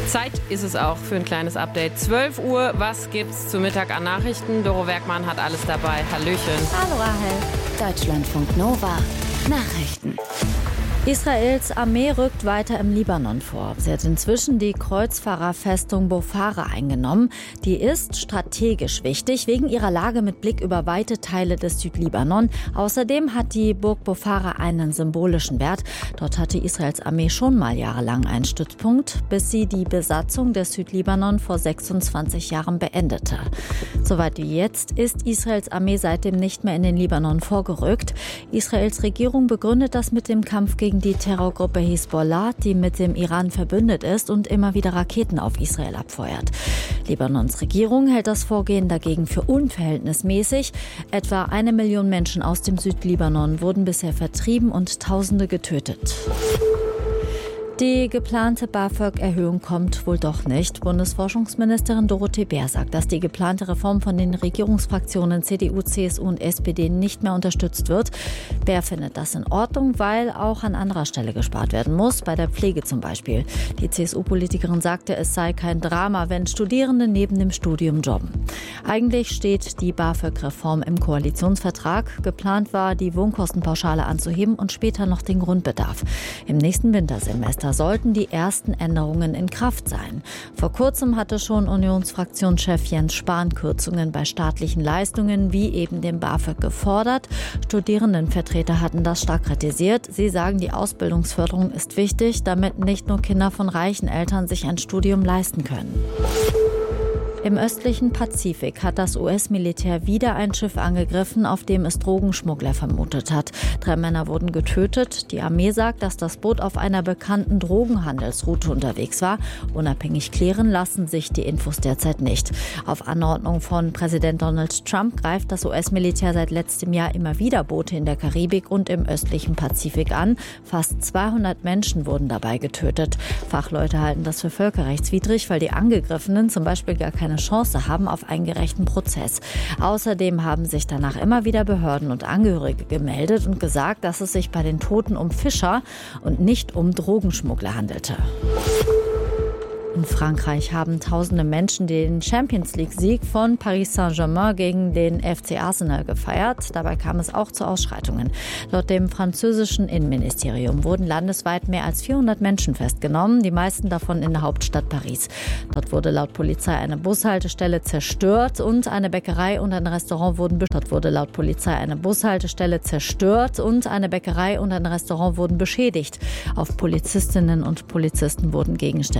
Zeit ist es auch für ein kleines Update. 12 Uhr, was gibt's zu Mittag an Nachrichten? Doro Werkmann hat alles dabei. Hallöchen. Hallo Rahel. Deutschlandfunk Nova. Nachrichten. Israels Armee rückt weiter im Libanon vor. Sie hat inzwischen die Kreuzfahrerfestung Bofara eingenommen. Die ist strategisch wichtig, wegen ihrer Lage mit Blick über weite Teile des Südlibanon. Außerdem hat die Burg Bofara einen symbolischen Wert. Dort hatte Israels Armee schon mal jahrelang einen Stützpunkt, bis sie die Besatzung des Südlibanon vor 26 Jahren beendete. Soweit wie jetzt ist Israels Armee seitdem nicht mehr in den Libanon vorgerückt. Israels Regierung begründet das mit dem Kampf gegen die Terrorgruppe Hisbollah, die mit dem Iran verbündet ist und immer wieder Raketen auf Israel abfeuert. Libanons Regierung hält das Vorgehen dagegen für unverhältnismäßig. Etwa 1 Million Menschen aus dem Südlibanon wurden bisher vertrieben und Tausende getötet. Die geplante BAföG-Erhöhung kommt wohl doch nicht. Bundesforschungsministerin Dorothee Bär sagt, dass die geplante Reform von den Regierungsfraktionen CDU, CSU und SPD nicht mehr unterstützt wird. Bär findet das in Ordnung, weil auch an anderer Stelle gespart werden muss, bei der Pflege zum Beispiel. Die CSU-Politikerin sagte, es sei kein Drama, wenn Studierende neben dem Studium jobben. Eigentlich steht die BAföG-Reform im Koalitionsvertrag. Geplant war, die Wohnkostenpauschale anzuheben und später noch den Grundbedarf. Im nächsten Wintersemester sollten die ersten Änderungen in Kraft sein. Vor kurzem hatte schon Unionsfraktionschef Jens Spahn Kürzungen bei staatlichen Leistungen wie eben dem BAföG gefordert. Studierendenvertreter hatten das stark kritisiert. Sie sagen, die Ausbildungsförderung ist wichtig, damit nicht nur Kinder von reichen Eltern sich ein Studium leisten können. Im östlichen Pazifik hat das US-Militär wieder ein Schiff angegriffen, auf dem es Drogenschmuggler vermutet hat. 3 Männer wurden getötet. Die Armee sagt, dass das Boot auf einer bekannten Drogenhandelsroute unterwegs war. Unabhängig klären lassen sich die Infos derzeit nicht. Auf Anordnung von Präsident Donald Trump greift das US-Militär seit letztem Jahr immer wieder Boote in der Karibik und im östlichen Pazifik an. Fast 200 Menschen wurden dabei getötet. Fachleute halten das für völkerrechtswidrig, weil die Angegriffenen zum Beispiel gar keine Chance haben auf einen gerechten Prozess. Außerdem haben sich danach immer wieder Behörden und Angehörige gemeldet und gesagt, dass es sich bei den Toten um Fischer und nicht um Drogenschmuggler handelte. In Frankreich haben tausende Menschen den Champions-League-Sieg von Paris Saint-Germain gegen den FC Arsenal gefeiert. Dabei kam es auch zu Ausschreitungen. Laut dem französischen Innenministerium wurden landesweit mehr als 400 Menschen festgenommen, die meisten davon in der Hauptstadt Paris. Dort wurde laut Polizei eine Bushaltestelle zerstört und eine Bäckerei und ein Restaurant wurden beschädigt. Auf Polizistinnen und Polizisten wurden Gegenstände